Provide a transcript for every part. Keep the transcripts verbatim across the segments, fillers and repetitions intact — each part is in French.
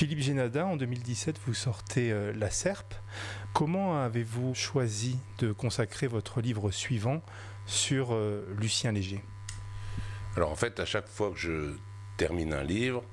Philippe Génadin, en deux mille dix-sept, vous sortez euh, La Serpe. Comment avez-vous choisi de consacrer votre livre suivant sur euh, Lucien Léger ? Alors en fait, à chaque fois que je termine un livre,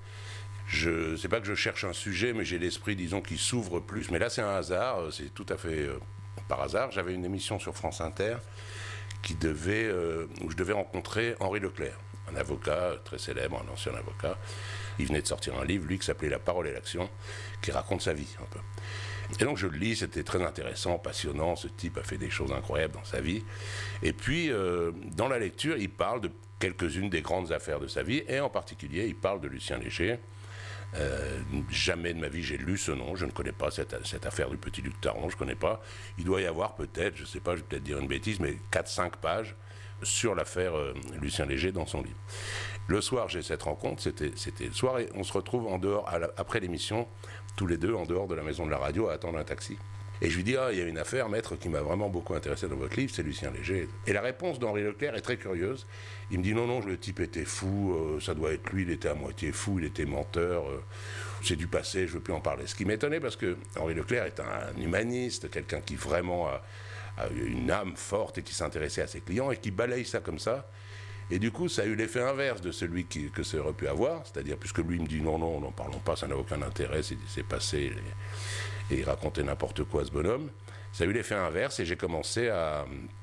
je c'est pas que je cherche un sujet, mais j'ai l'esprit, disons, qui s'ouvre plus. Mais là, c'est un hasard, c'est tout à fait euh, par hasard. J'avais une émission sur France Inter qui devait, euh, où je devais rencontrer Henri Leclerc, un avocat très célèbre, un ancien avocat. Il venait de sortir un livre, lui, qui s'appelait La Parole et l'Action, qui raconte sa vie, un peu. Et donc je le lis, c'était très intéressant, passionnant, ce type a fait des choses incroyables dans sa vie. Et puis, euh, dans la lecture, il parle de quelques-unes des grandes affaires de sa vie, et en particulier, il parle de Lucien Léger. Euh, jamais de ma vie j'ai lu ce nom, je ne connais pas cette, cette affaire du petit Luc Taron, je ne connais pas. Il doit y avoir peut-être, je ne sais pas, je vais peut-être dire une bêtise, mais quatre cinq pages sur l'affaire euh, Lucien Léger dans son livre. Le soir, j'ai cette rencontre, c'était, c'était le soir, et on se retrouve en dehors, à la, après l'émission, tous les deux, en dehors de la maison de la radio, à attendre un taxi. Et je lui dis, ah, il y a une affaire, maître, qui m'a vraiment beaucoup intéressé dans votre livre, c'est Lucien Léger. Et la réponse d'Henri Leclerc est très curieuse. Il me dit, non, non, le type était fou, euh, ça doit être lui, il était à moitié fou, il était menteur, euh, c'est du passé, je ne veux plus en parler. Ce qui m'étonnait, parce que Henri Leclerc est un humaniste, quelqu'un qui vraiment a, a une âme forte et qui s'intéressait à ses clients, et qui balaye ça comme ça. Et du coup, ça a eu l'effet inverse de celui qui, que ça aurait pu avoir, c'est-à-dire, puisque lui me dit, non, non, n'en parlons pas, ça n'a aucun intérêt, c'est, c'est passé... Les... et il racontait n'importe quoi, ce bonhomme. Ça a eu l'effet inverse, et j'ai commencé à,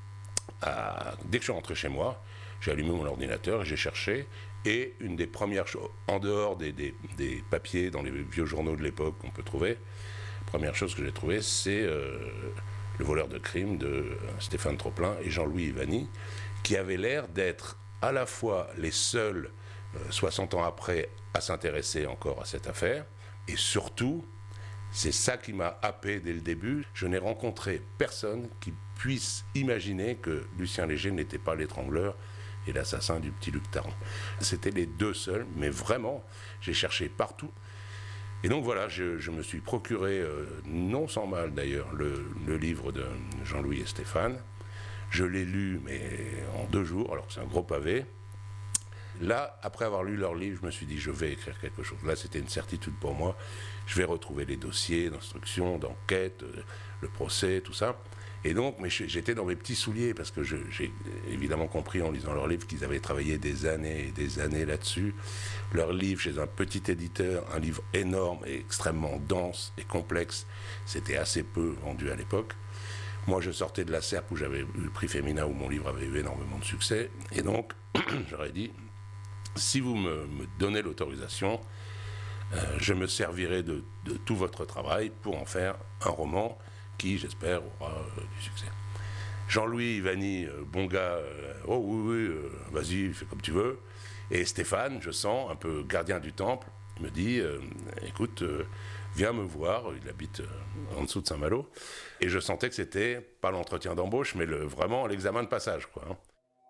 à... Dès que je suis rentré chez moi, j'ai allumé mon ordinateur et j'ai cherché, et une des premières choses, en dehors des, des, des papiers dans les vieux journaux de l'époque qu'on peut trouver, la première chose que j'ai trouvée, c'est euh, Le voleur de crime de Stéphane Troplin et Jean-Louis Ivany, qui avaient l'air d'être à la fois les seuls, euh, soixante ans après, à s'intéresser encore à cette affaire, et surtout, c'est ça qui m'a happé dès le début. Je n'ai rencontré personne qui puisse imaginer que Lucien Léger n'était pas l'étrangleur et l'assassin du petit Luc Taron. C'était les deux seuls, mais vraiment, j'ai cherché partout. Et donc voilà, je, je me suis procuré, euh, non sans mal d'ailleurs, le, le livre de Jean-Louis et Stéphane. Je l'ai lu, mais en deux jours, alors que c'est un gros pavé. Là, après avoir lu leur livre, je me suis dit, je vais écrire quelque chose. Là, c'était une certitude pour moi. Je vais retrouver les dossiers d'instruction, d'enquête, le procès, tout ça. Et donc, mais j'étais dans mes petits souliers, parce que je, j'ai évidemment compris en lisant leur livre qu'ils avaient travaillé des années et des années là-dessus. Leur livre, chez un petit éditeur, un livre énorme et extrêmement dense et complexe, c'était assez peu vendu à l'époque. Moi, je sortais de la Serpe où j'avais eu le prix Femina, où mon livre avait eu énormément de succès. Et donc, j'aurais dit, si vous me, me donnez l'autorisation, euh, je me servirai de, de tout votre travail pour en faire un roman qui, j'espère, aura euh, du succès. Jean-Louis Ivany, euh, bon gars, euh, oh oui, oui, euh, vas-y, fais comme tu veux. Et Stéphane, je sens, un peu gardien du temple, me dit, euh, écoute, euh, viens me voir, il habite euh, en dessous de Saint-Malo. Et je sentais que c'était pas l'entretien d'embauche, mais le, vraiment l'examen de passage, quoi. Hein.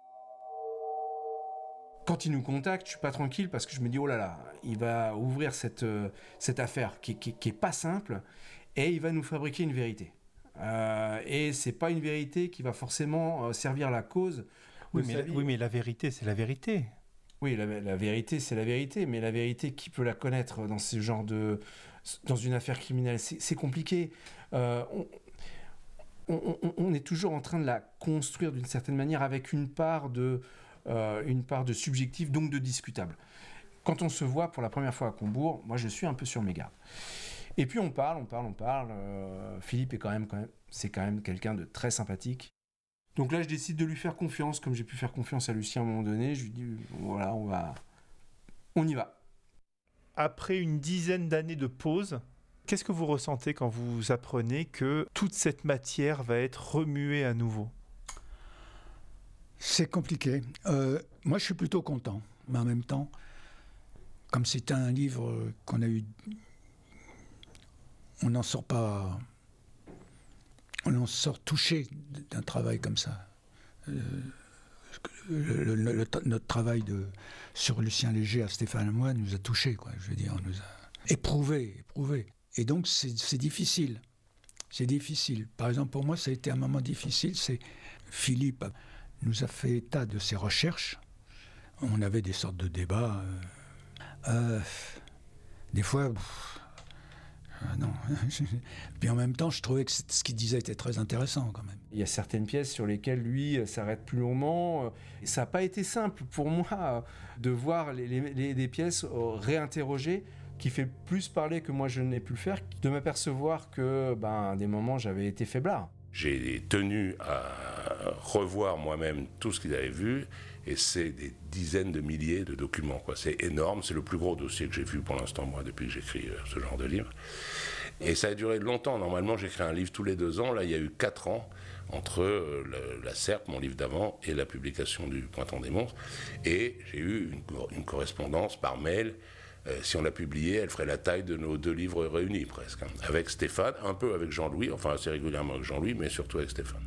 Quand il nous contacte, je suis pas tranquille parce que je me dis, oh là là, il va ouvrir cette, euh, cette affaire qui, qui, qui est pas simple et il va nous fabriquer une vérité. Euh, et c'est pas une vérité qui va forcément euh, servir la cause. Oui mais, la, oui, mais la vérité, c'est la vérité. Oui, la, la vérité, c'est la vérité, mais la vérité, qui peut la connaître dans ce genre de, dans une affaire criminelle, c'est, c'est compliqué. Euh, on, on, on, on est toujours en train de la construire d'une certaine manière avec une part de, euh, une part de subjectif, donc de discutable. Quand on se voit pour la première fois à Combourg, moi, je suis un peu sur mes gardes. Et puis on parle, on parle, on parle. Euh, Philippe est quand même, quand même, c'est quand même quelqu'un de très sympathique. Donc là, je décide de lui faire confiance, comme j'ai pu faire confiance à Lucien à un moment donné. Je lui dis, voilà, on va, on y va. Après une dizaine d'années de pause, qu'est-ce que vous ressentez quand vous apprenez que toute cette matière va être remuée à nouveau ? C'est compliqué. Euh, moi, je suis plutôt content, mais en même temps, comme c'est un livre qu'on a eu, on n'en sort pas. On en sort touché d'un travail comme ça. Euh, le, le, le, le, notre travail de, sur Lucien Léger à Stéphane et moi nous a touchés, quoi. Je veux dire, on nous a éprouvés, éprouvés. Et donc c'est, c'est difficile. C'est difficile. Par exemple, pour moi, ça a été un moment difficile. C'est Philippe nous a fait état de ses recherches. On avait des sortes de débats. Euh, euh, des fois, pff, Ah non. Puis en même temps, je trouvais que ce qu'il disait était très intéressant quand même. Il y a certaines pièces sur lesquelles lui s'arrête plus longuement. Et ça n'a pas été simple pour moi de voir les, les, les, des pièces réinterrogées qui fait plus parler que moi je n'ai pu le faire, de m'apercevoir que ben, à des moments j'avais été faiblard. J'ai tenu à revoir moi-même tout ce qu'ils avaient vu, et c'est des dizaines de milliers de documents, quoi. C'est énorme, c'est le plus gros dossier que j'ai vu pour l'instant, moi, depuis que j'écris ce genre de livre. Et ça a duré longtemps. Normalement, j'écris un livre tous les deux ans. Là, il y a eu quatre ans entre le, la SERP, mon livre d'avant, et la publication du Printemps des monstres. Et j'ai eu une, une correspondance par mail. Euh, si on l'a publié, elle ferait la taille de nos deux livres réunis, presque. Hein. Avec Stéphane, un peu avec Jean-Louis, enfin assez régulièrement avec Jean-Louis, mais surtout avec Stéphane.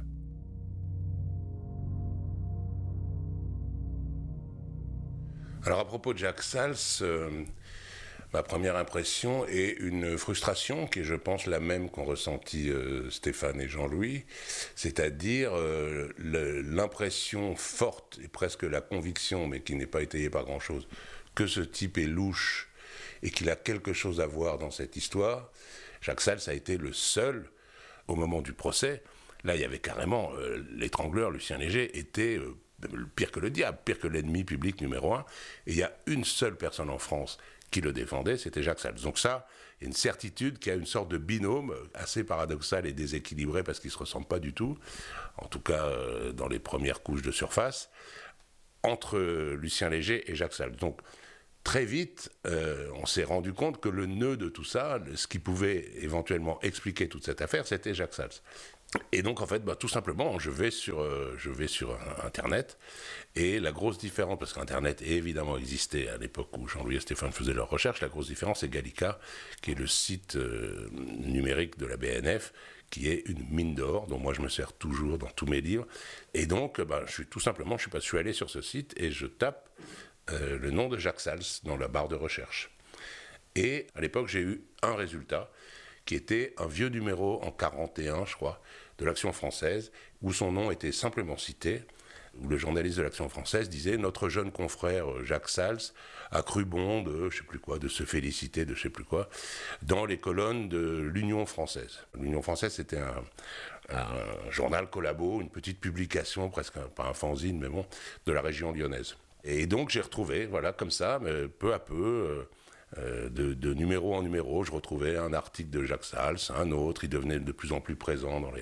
Alors à propos de Jacques Sals, euh, ma première impression est une frustration qui est, je pense, la même qu'ont ressenti euh, Stéphane et Jean-Louis, c'est-à-dire euh, le, l'impression forte et presque la conviction, mais qui n'est pas étayée par grand-chose, que ce type est louche et qu'il a quelque chose à voir dans cette histoire. Jacques Sals a été le seul, au moment du procès, là il y avait carrément, euh, l'étrangleur, Lucien Léger, était euh, pire que le diable, pire que l'ennemi public numéro un, et il y a une seule personne en France qui le défendait, c'était Jacques Sals. Donc ça, il y a une certitude qu'il y a une sorte de binôme assez paradoxal et déséquilibré, parce qu'ils ne se ressemblent pas du tout, en tout cas euh, dans les premières couches de surface, entre Lucien Léger et Jacques Sals. Donc très vite, euh, on s'est rendu compte que le nœud de tout ça, ce qui pouvait éventuellement expliquer toute cette affaire, c'était Jacques Sals. Et donc, en fait, bah, tout simplement, je vais sur, euh, je vais sur Internet, et la grosse différence, parce qu'Internet évidemment existait à l'époque où Jean-Louis et Stéphane faisaient leurs recherches, la grosse différence, c'est Gallica, qui est le site euh, numérique de la B N F, qui est une mine d'or, dont moi je me sers toujours dans tous mes livres. Et donc, bah, je suis tout simplement, je suis, pas, je suis allé sur ce site, et je tape Euh, le nom de Jacques Sals dans la barre de recherche. Et à l'époque, j'ai eu un résultat qui était un vieux numéro en quarante et un, je crois, de l'Action française, où son nom était simplement cité, où le journaliste de l'Action française disait « Notre jeune confrère Jacques Sals a cru bon de, je sais plus quoi, de se féliciter de je sais plus quoi, dans les colonnes de l'Union française ». L'Union française, c'était un, un journal collabo, une petite publication, presque un, pas un fanzine, mais bon, de la région lyonnaise. Et donc j'ai retrouvé, voilà, comme ça, mais peu à peu, euh, de, de numéro en numéro, je retrouvais un article de Jacques Sals, un autre, il devenait de plus en plus présent dans les...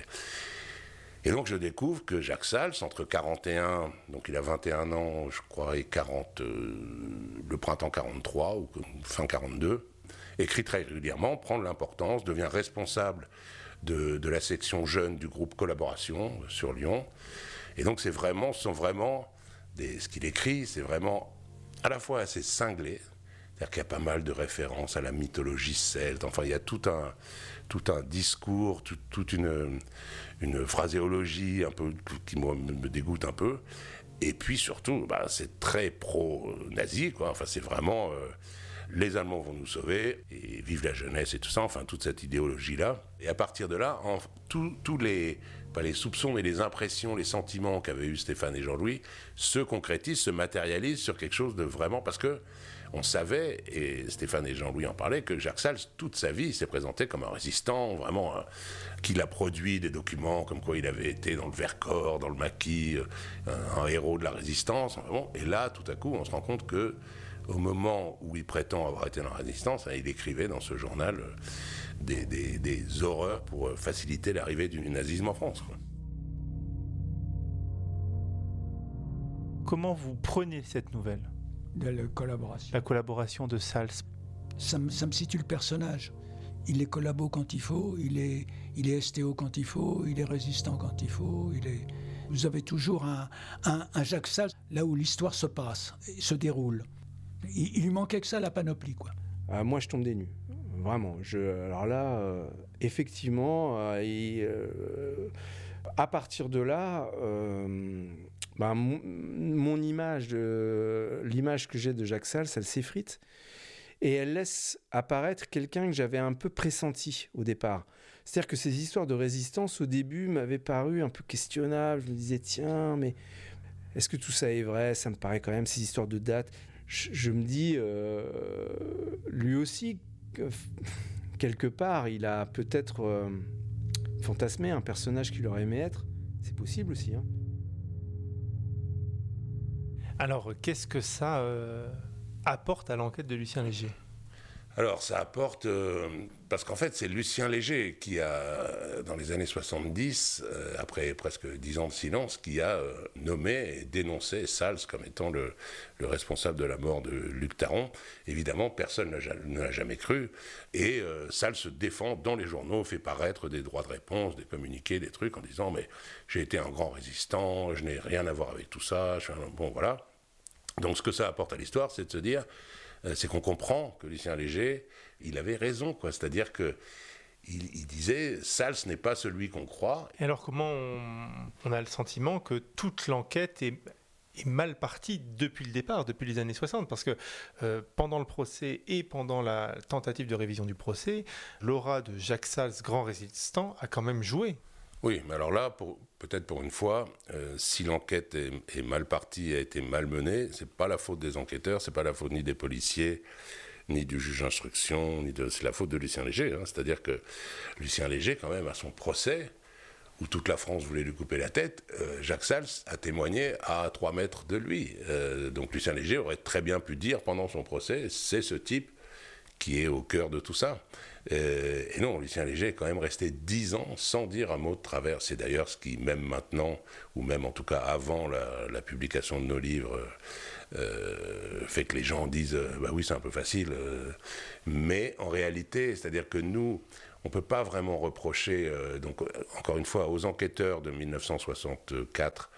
Et donc je découvre que Jacques Sals, entre quarante et un, donc il a vingt et un ans, je crois, et quarante, euh, le printemps quarante-trois, ou fin quarante-deux, écrit très régulièrement, prend de l'importance, devient responsable de, de la section jeune du groupe Collaboration sur Lyon. Et donc c'est vraiment, ce sont vraiment... Des, ce qu'il écrit, c'est vraiment à la fois assez cinglé, c'est-à-dire qu'il y a pas mal de références à la mythologie celte, enfin il y a tout un, tout un discours, tout, toute une, une phraséologie un peu, qui moi, me dégoûte un peu, et puis surtout, bah, c'est très pro-nazi, quoi. Enfin c'est vraiment, euh, les Allemands vont nous sauver, et vive la jeunesse et tout ça, enfin toute cette idéologie-là, et à partir de là, tous les... pas les soupçons, mais les impressions, les sentiments qu'avaient eu Stéphane et Jean-Louis se concrétisent, se matérialisent sur quelque chose de vraiment... Parce que on savait, et Stéphane et Jean-Louis en parlaient, que Jacques Sals, toute sa vie, s'est présenté comme un résistant, vraiment, euh, qu'il a produit des documents comme quoi il avait été dans le Vercors, dans le Maquis, euh, un, un héros de la résistance. Enfin, bon, et là, tout à coup, on se rend compte que au moment où il prétend avoir été dans la résistance, hein, il écrivait dans ce journal... Euh, Des, des, des horreurs pour faciliter l'arrivée du nazisme en France, quoi. Comment vous prenez cette nouvelle ? De la collaboration. La collaboration de Sals. Ça me, ça me situe le personnage. Il est collabo quand il faut, il est, il est S T O quand il faut, il est résistant quand il faut. Il est... Vous avez toujours un, un, un Jacques Sals là où l'histoire se passe, se déroule. Il, il lui manquait que ça, la panoplie, quoi. Euh, moi, je tombe des nues. Vraiment. Je, alors là, euh, effectivement, euh, et, euh, à partir de là, euh, bah, mon, mon image, de, l'image que j'ai de Jacques Sals, elle s'effrite et elle laisse apparaître quelqu'un que j'avais un peu pressenti au départ. C'est-à-dire que ces histoires de résistance, au début, m'avaient paru un peu questionnables. Je me disais, tiens, mais est-ce que tout ça est vrai ? Ça me paraît quand même, ces histoires de dates. Je, je me dis, euh, lui aussi... quelque part, il a peut-être euh, fantasmé un personnage qu'il aurait aimé être. C'est possible aussi. Hein. Alors, qu'est-ce que ça euh, apporte à l'enquête de Lucien Léger ? Alors, ça apporte... Euh, parce qu'en fait, c'est Lucien Léger qui a, dans les années soixante-dix, euh, après presque dix ans de silence, qui a euh, nommé et dénoncé Sals comme étant le, le responsable de la mort de Luc Taron. Évidemment, personne ne l'a jamais cru. Et euh, Sals se défend dans les journaux, fait paraître des droits de réponse, des communiqués, des trucs, en disant « mais j'ai été un grand résistant, je n'ai rien à voir avec tout ça. » Bon, voilà. Donc, ce que ça apporte à l'histoire, c'est de se dire... c'est qu'on comprend que Lucien Léger, il avait raison, quoi. C'est-à-dire que il, il disait, Sals n'est pas celui qu'on croit. Et alors comment on, on a le sentiment que toute l'enquête est, est mal partie depuis le départ, depuis les années soixante, parce que euh, pendant le procès et pendant la tentative de révision du procès, l'aura de Jacques Sals, grand résistant, a quand même joué. Oui, mais alors là, pour, peut-être pour une fois, euh, si l'enquête est, est mal partie, a été mal menée, c'est pas la faute des enquêteurs, c'est pas la faute ni des policiers, ni du juge d'instruction, ni de, c'est la faute de Lucien Léger. Hein. C'est-à-dire que Lucien Léger, quand même, à son procès, où toute la France voulait lui couper la tête, euh, Jacques Sals a témoigné à trois mètres de lui. Euh, donc Lucien Léger aurait très bien pu dire pendant son procès, c'est ce type qui est au cœur de tout ça. Euh, et non, Lucien Léger est quand même resté dix ans sans dire un mot de travers. C'est d'ailleurs ce qui, même maintenant, ou même en tout cas avant la, la publication de nos livres, euh, fait que les gens disent euh, « bah oui, c'est un peu facile euh, ». Mais en réalité, c'est-à-dire que nous, on ne peut pas vraiment reprocher, euh, donc, encore une fois, aux enquêteurs de mille neuf cent soixante-quatre,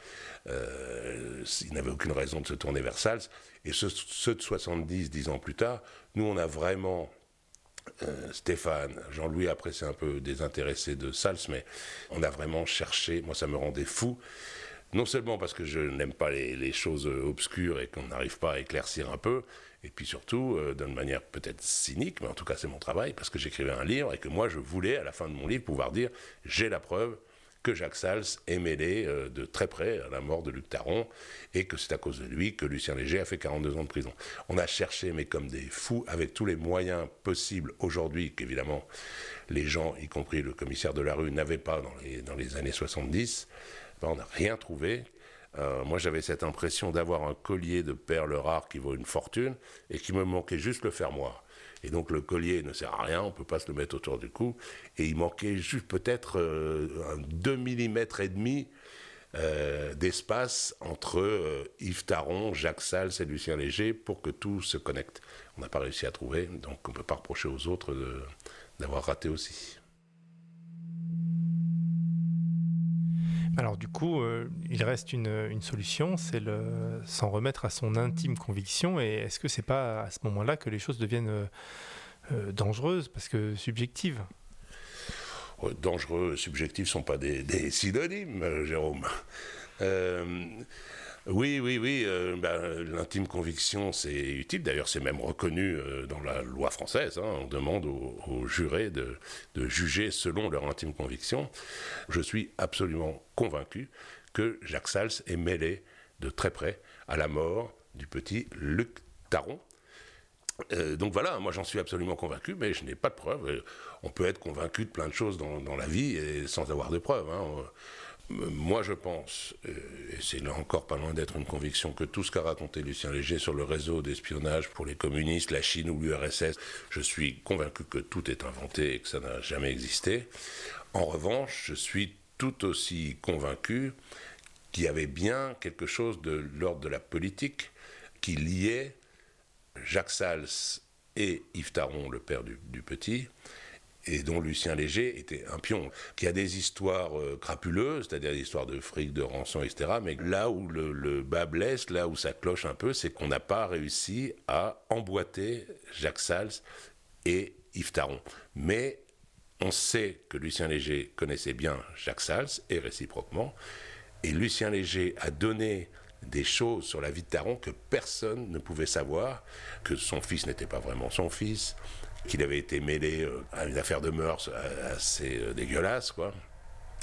euh, ils n'avaient aucune raison de se tourner vers Sals. Et ceux, ceux de soixante-dix, dix ans plus tard, nous, on a vraiment... Euh, Stéphane, Jean-Louis, après c'est un peu désintéressé de Sals, mais on a vraiment cherché, moi ça me rendait fou, non seulement parce que je n'aime pas les, les choses obscures et qu'on n'arrive pas à éclaircir un peu, et puis surtout euh, d'une manière peut-être cynique, mais en tout cas c'est mon travail, parce que j'écrivais un livre et que moi je voulais à la fin de mon livre pouvoir dire j'ai la preuve que Jacques Sals est mêlé euh, de très près à la mort de Luc Taron et que c'est à cause de lui que Lucien Léger a fait quarante-deux ans de prison. On a cherché, mais comme des fous, avec tous les moyens possibles aujourd'hui, qu'évidemment les gens, y compris le commissaire de la rue, n'avaient pas dans les, dans les années soixante-dix. Ben, on n'a rien trouvé. Euh, moi, j'avais cette impression d'avoir un collier de perles rares qui vaut une fortune et qu'il me manquait juste le fermoir. Et donc le collier ne sert à rien, on ne peut pas se le mettre autour du cou. Et il manquait juste peut-être euh, un deux millimètres et demi euh, d'espace entre euh, Yves Taron, Jacques Sals et Lucien Léger pour que tout se connecte. On n'a pas réussi à trouver, donc on ne peut pas reprocher aux autres de, d'avoir raté aussi. Alors du coup, euh, il reste une, une solution, c'est le, s'en remettre à son intime conviction. Et est-ce que c'est pas à ce moment-là que les choses deviennent euh, euh, dangereuses, parce que subjectives ? euh, Dangereux, subjectifs ne sont pas des, des synonymes, euh, Jérôme. Euh, oui, oui, oui, euh, ben, l'intime conviction, c'est utile. D'ailleurs, c'est même reconnu euh, dans la loi française. Hein. On demande aux, aux jurés de, de juger selon leur intime conviction. Je suis absolument convaincu que Jacques Sals est mêlé de très près à la mort du petit Luc Taron. Euh, donc voilà, moi j'en suis absolument convaincu, mais je n'ai pas de preuves. On peut être convaincu de plein de choses dans, dans la vie et sans avoir de preuves. Hein. Moi, je pense, et c'est là encore pas loin d'être une conviction, que tout ce qu'a raconté Lucien Léger sur le réseau d'espionnage pour les communistes, la Chine ou l'U R S S, je suis convaincu que tout est inventé et que ça n'a jamais existé. En revanche, je suis tout aussi convaincu qu'il y avait bien quelque chose de l'ordre de la politique qui liait Jacques Sals et Yves Taron, le père du, du petit, et dont Lucien Léger était un pion, qui a des histoires euh, crapuleuses, c'est-à-dire des histoires de fric, de rançon, et cetera. Mais là où le, le bas blesse, là où ça cloche un peu, c'est qu'on n'a pas réussi à emboîter Jacques Sals et Yves Taron. Mais on sait que Lucien Léger connaissait bien Jacques Sals, et réciproquement, et Lucien Léger a donné des choses sur la vie de Taron que personne ne pouvait savoir, que son fils n'était pas vraiment son fils, qu'il avait été mêlé à une affaire de mœurs assez dégueulasse, quoi.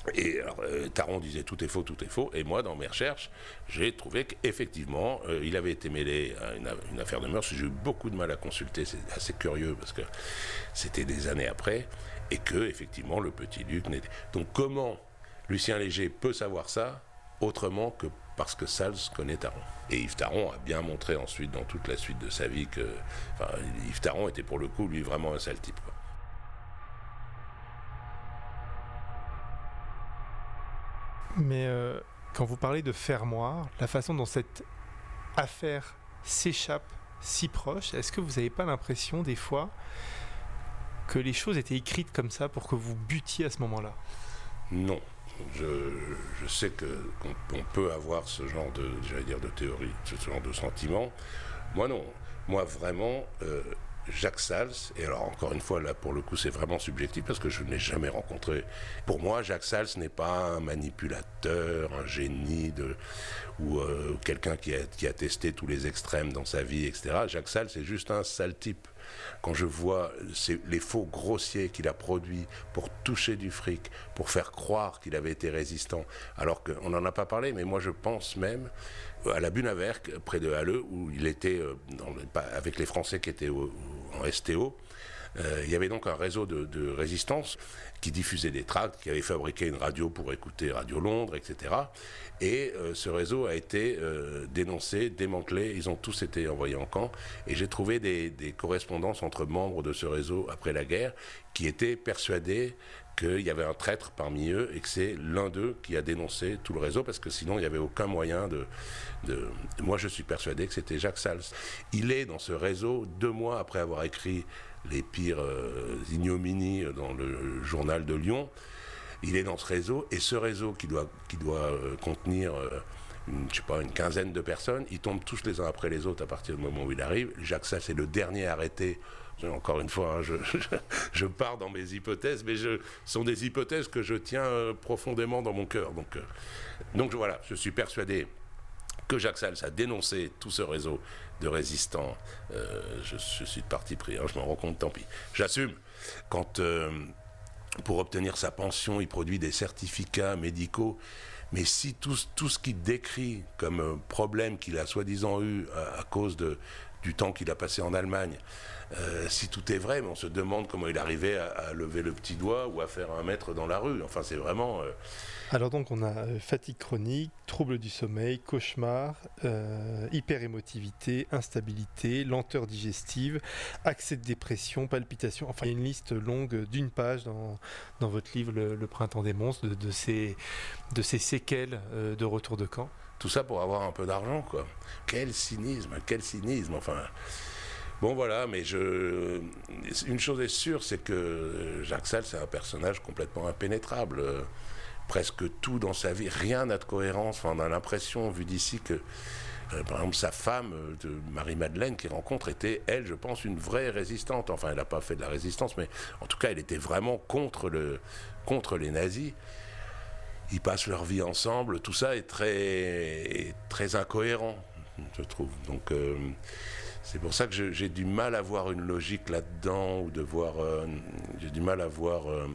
Et alors, euh, Taron disait tout est faux, tout est faux. Et moi, dans mes recherches, j'ai trouvé qu'effectivement, euh, il avait été mêlé à une, une affaire de mœurs. J'ai eu beaucoup de mal à consulter, c'est assez curieux parce que c'était des années après. Et que, effectivement, le petit Luc n'était. Donc, comment Lucien Léger peut savoir ça autrement que parce que Sals connaît Taron. Et Yves Taron a bien montré ensuite, dans toute la suite de sa vie, que. Enfin, Yves Taron était pour le coup, lui, vraiment un sale type, quoi. Mais euh, quand vous parlez de fermoir, la façon dont cette affaire s'échappe si proche, est-ce que vous n'avez pas l'impression des fois que les choses étaient écrites comme ça pour que vous butiez à ce moment-là? Non. Je, je sais que, qu'on, qu'on peut avoir ce genre de, j'allais dire, de théorie, ce genre de sentiment. Moi non. Moi vraiment, euh, Jacques Sals, et alors encore une fois là pour le coup c'est vraiment subjectif parce que je ne l'ai jamais rencontré. Pour moi Jacques Sals n'est pas un manipulateur, un génie de, ou euh, quelqu'un qui a, qui a testé tous les extrêmes dans sa vie, et cetera. Jacques Sals c'est juste un sale type. Quand je vois les faux grossiers qu'il a produits pour toucher du fric, pour faire croire qu'il avait été résistant, alors qu'on n'en a pas parlé, mais moi je pense même à la Bunaverque, près de Halleux, où il était dans le, avec les Français qui étaient au, en S T O. Euh, il y avait donc un réseau de, de résistance qui diffusait des tracts, qui avait fabriqué une radio pour écouter Radio Londres, et cetera. Et euh, ce réseau a été euh, dénoncé, démantelé, ils ont tous été envoyés en camp. Et j'ai trouvé des, des correspondances entre membres de ce réseau après la guerre qui étaient persuadés qu'il y avait un traître parmi eux et que c'est l'un d'eux qui a dénoncé tout le réseau parce que sinon il n'y avait aucun moyen de, de... Moi je suis persuadé que c'était Jacques Sals. Il est dans ce réseau deux mois après avoir écrit les pires euh, ignominies dans le journal de Lyon. Il est dans ce réseau et ce réseau qui doit, qui doit euh, contenir euh, une, je sais pas, une quinzaine de personnes, ils tombent tous les uns après les autres à partir du moment où il arrive. Jacques Sals est le dernier arrêté. Encore une fois, hein, je, je, je pars dans mes hypothèses, mais ce sont des hypothèses que je tiens euh, profondément dans mon cœur. Donc, euh, donc voilà, je suis persuadé que Jacques Sals a dénoncé tout ce réseau de résistants. Euh, je, je suis de parti pris, hein, je m'en rends compte, tant pis. J'assume. Quand, euh, pour obtenir sa pension, il produit des certificats médicaux, mais si tout, tout ce qu'il décrit comme euh, problème qu'il a soi-disant eu à, à cause de, du temps qu'il a passé en Allemagne, Euh, si tout est vrai, mais on se demande comment il arrivait à, à lever le petit doigt ou à faire un mètre dans la rue. Enfin, c'est vraiment... Euh... Alors donc, on a euh, fatigue chronique, troubles du sommeil, cauchemar, euh, hyperémotivité, instabilité, lenteur digestive, accès de dépression, palpitations. Enfin, il y a une liste longue d'une page dans, dans votre livre Le, Le Printemps des monstres de, de, ces, de ces séquelles euh, de retour de camp. Tout ça pour avoir un peu d'argent, quoi. Quel cynisme, quel cynisme, enfin... Bon voilà, mais je... une chose est sûre, c'est que Jacques Sals c'est un personnage complètement impénétrable. Euh, presque tout dans sa vie, rien n'a de cohérence. Enfin, on a l'impression, vu d'ici, que euh, par exemple sa femme, de Marie-Madeleine, qu'il rencontre, était, elle, je pense, une vraie résistante. Enfin, elle n'a pas fait de la résistance, mais en tout cas, elle était vraiment contre, le, contre les nazis. Ils passent leur vie ensemble, tout ça est très, est très incohérent, je trouve. Donc... Euh, c'est pour ça que je, j'ai du mal à voir une logique là-dedans, ou de voir, euh, j'ai du mal à voir euh,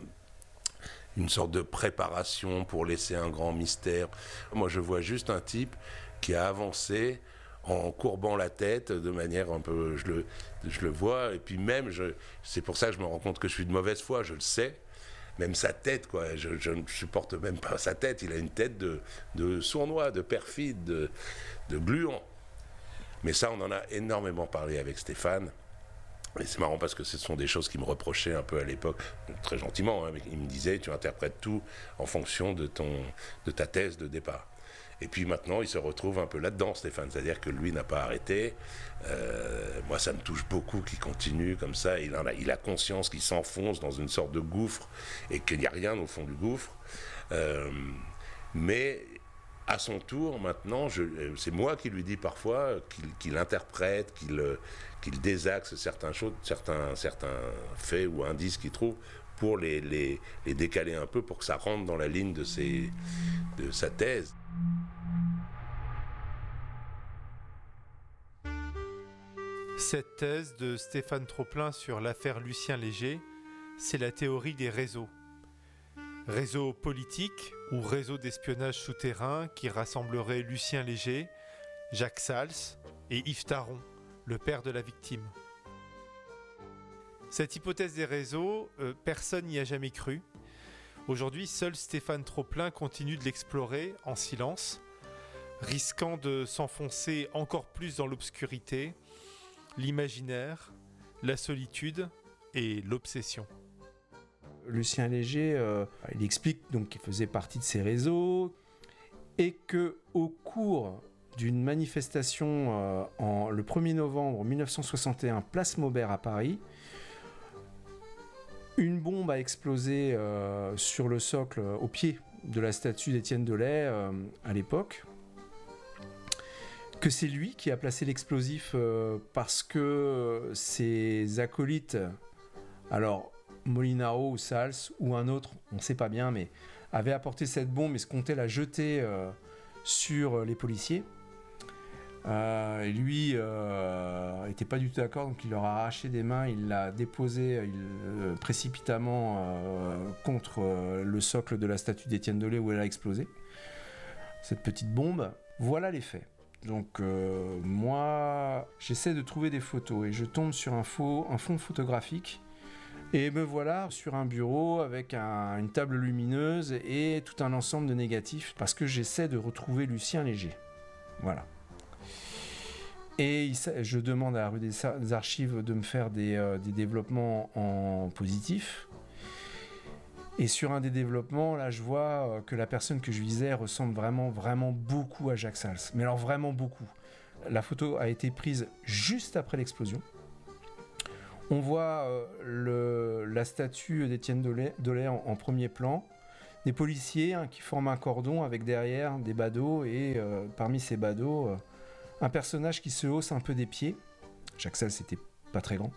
une sorte de préparation pour laisser un grand mystère. Moi, je vois juste un type qui a avancé en courbant la tête de manière un peu, je le, je le vois, et puis même, je, c'est pour ça que je me rends compte que je suis de mauvaise foi, je le sais. Même sa tête, quoi, je, je ne supporte même pas sa tête. Il a une tête de, de sournois, de perfide, de, de gluant. Mais ça, on en a énormément parlé avec Stéphane. Et c'est marrant parce que ce sont des choses qu'il me reprochait un peu à l'époque, très gentiment. Hein, mais il me disait, tu interprètes tout en fonction de, ton, de ta thèse de départ. Et puis maintenant, il se retrouve un peu là-dedans, Stéphane. C'est-à-dire que lui n'a pas arrêté. Euh, moi, ça me touche beaucoup qu'il continue comme ça. Il, en a, il a conscience qu'il s'enfonce dans une sorte de gouffre et qu'il n'y a rien au fond du gouffre. Euh, mais... à son tour, maintenant, je, c'est moi qui lui dis parfois qu'il, qu'il interprète, qu'il, qu'il désaxe certains, choses, certains, certains faits ou indices qu'il trouve pour les, les, les décaler un peu, pour que ça rentre dans la ligne de, ses, de sa thèse. Cette thèse de Stéphane Troplin sur l'affaire Lucien Léger, c'est la théorie des réseaux. Réseau politique ou réseau d'espionnage souterrain qui rassemblerait Lucien Léger, Jacques Sals et Yves Taron, le père de la victime. Cette hypothèse des réseaux, euh, personne n'y a jamais cru. Aujourd'hui, seul Stéphane Troplin continue de l'explorer en silence, risquant de s'enfoncer encore plus dans l'obscurité, l'imaginaire, la solitude et l'obsession. Lucien Léger, euh, il explique donc qu'il faisait partie de ces réseaux et que au cours d'une manifestation euh, en, le premier novembre mille neuf cent soixante et un, place Maubert à Paris, une bombe a explosé euh, sur le socle euh, au pied de la statue d'Étienne Doley euh, à l'époque. Que c'est lui qui a placé l'explosif euh, parce que ses acolytes, alors Molinaro ou Sals ou un autre, on ne sait pas bien, mais avaient apporté cette bombe et se comptaient la jeter euh, sur les policiers. Euh, et lui n'était euh, pas du tout d'accord, donc il leur a arraché des mains, il l'a déposé il, euh, précipitamment euh, contre euh, le socle de la statue d'Étienne Doley où elle a explosé. Cette petite bombe, voilà les faits. Donc euh, moi, j'essaie de trouver des photos et je tombe sur un, faux, un fond photographique. Et me voilà sur un bureau avec un, une table lumineuse et tout un ensemble de négatifs parce que j'essaie de retrouver Lucien Léger. Voilà. Et il, je demande à la rue des Archives de me faire des, euh, des développements en positif. Et sur un des développements, là, je vois euh, que la personne que je visais ressemble vraiment, vraiment beaucoup à Jacques Sals. Mais alors vraiment beaucoup. La photo a été prise juste après l'explosion. On voit euh, le, la statue d'Étienne Doley, Doley en, en premier plan, des policiers hein, qui forment un cordon avec derrière des badauds et euh, parmi ces badauds, euh, un personnage qui se hausse un peu des pieds. Jacques Sals n'était pas très grand.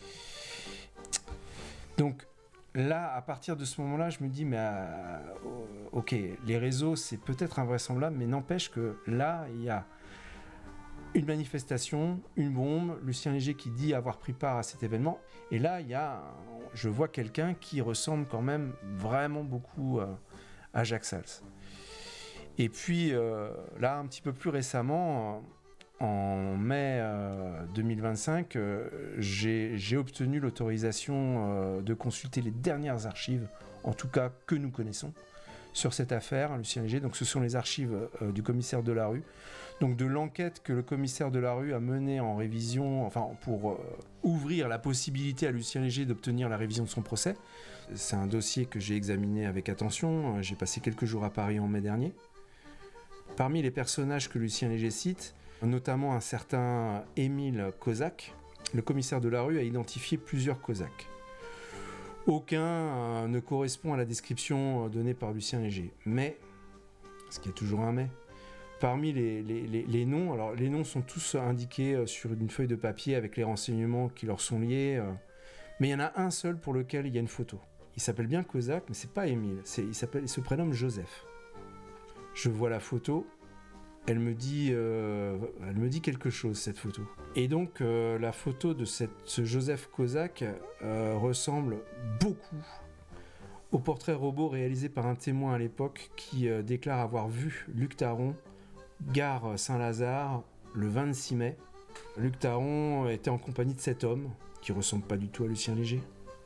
Donc là, à partir de ce moment-là, je me dis, mais euh, ok, les réseaux, c'est peut-être invraisemblable, mais n'empêche que là, il y a une manifestation, une bombe, Lucien Léger qui dit avoir pris part à cet événement. Et là, il y a, je vois quelqu'un qui ressemble quand même vraiment beaucoup euh, à Jacques Sals. Et puis euh, là, un petit peu plus récemment, en mai euh, deux mille vingt-cinq, euh, j'ai, j'ai obtenu l'autorisation euh, de consulter les dernières archives, en tout cas que nous connaissons, sur cette affaire, Lucien Léger. Donc ce sont les archives euh, du commissaire Delarue, donc de l'enquête que le commissaire Delarue a menée en révision, enfin pour euh, ouvrir la possibilité à Lucien Léger d'obtenir la révision de son procès. C'est un dossier que j'ai examiné avec attention, j'ai passé quelques jours à Paris en mai dernier. Parmi les personnages que Lucien Léger cite, notamment un certain Émile Kozak, le commissaire Delarue a identifié plusieurs Cosaques. Aucun euh, ne correspond à la description donnée par Lucien Léger. Mais, parce qu'il y a toujours un mais, parmi les, les, les, les noms, alors les noms sont tous indiqués sur une feuille de papier avec les renseignements qui leur sont liés, euh, mais il y en a un seul pour lequel il y a une photo. Il s'appelle bien Kozak, mais c'est pas Émile, c'est, il, s'appelle, il se prénomme Joseph. Je vois la photo, elle me dit, euh, elle me dit quelque chose, cette photo. Et donc, euh, la photo de cette, ce Joseph Kozak euh, ressemble beaucoup au portrait robot réalisé par un témoin à l'époque qui euh, déclare avoir vu Luc Taron, gare Saint-Lazare, le vingt-six mai. Luc Taron était en compagnie de cet homme, qui ressemble pas du tout à Lucien Léger,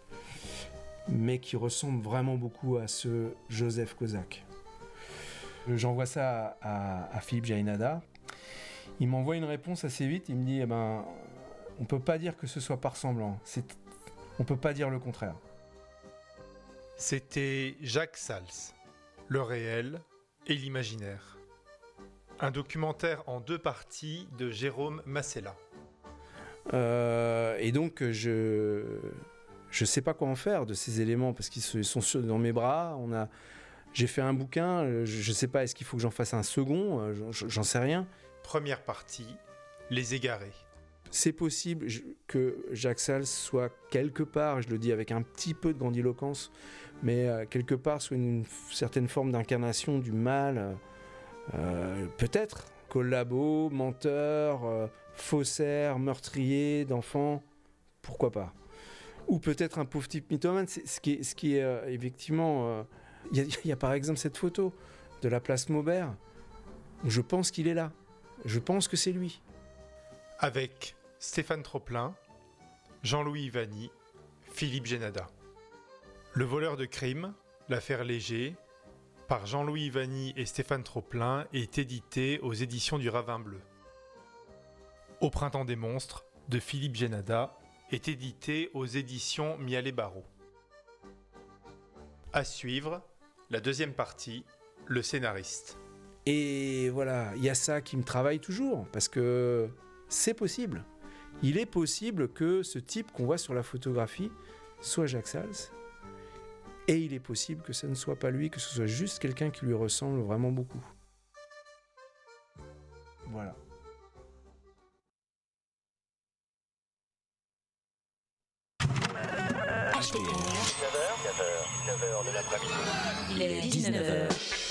mais qui ressemble vraiment beaucoup à ce Joseph Kozak. J'envoie ça à, à, à Philippe Jainada. Il m'envoie une réponse assez vite. Il me dit eh ben, on ne peut pas dire que ce soit pas ressemblant. C'est... On ne peut pas dire le contraire. C'était Jacques Sals, le réel et l'imaginaire. Un documentaire en deux parties de Jérôme Massella. Euh, et donc, je ne sais pas quoi en faire de ces éléments parce qu'ils sont dans mes bras. On a. J'ai fait un bouquin, je ne sais pas, est-ce qu'il faut que j'en fasse un second ? J'en sais rien. Première partie, Les Égarés. C'est possible que Jacques Sals soit quelque part, je le dis avec un petit peu de grandiloquence, mais quelque part soit une certaine forme d'incarnation du mal, euh, peut-être, collabo, menteur, euh, faussaire, meurtrier d'enfants, pourquoi pas. Ou peut-être un pauvre type mythomane, c'est, ce qui est, ce qui est euh, effectivement... Euh, Il y, y a par exemple cette photo de la place Maubert. Je pense qu'il est là. Je pense que c'est lui. Avec Stéphane Troplin, Jean-Louis Vanni, Philippe Génada. Le voleur de crime, l'affaire Léger, par Jean-Louis Vanni et Stéphane Troplin, est édité aux éditions du Ravin Bleu. Au printemps des monstres, de Philippe Génada, est édité aux éditions Mialet Barreau. À suivre, la deuxième partie, le scénariste. Et voilà, il y a ça qui me travaille toujours, parce que c'est possible. Il est possible que ce type qu'on voit sur la photographie soit Jacques Sals, et il est possible que ça ne soit pas lui, que ce soit juste quelqu'un qui lui ressemble vraiment beaucoup. Voilà. H D R. dix-neuf heures, dix-neuf heures, dix-neuf heures de l'après-midi. Il est dix-neuf heures.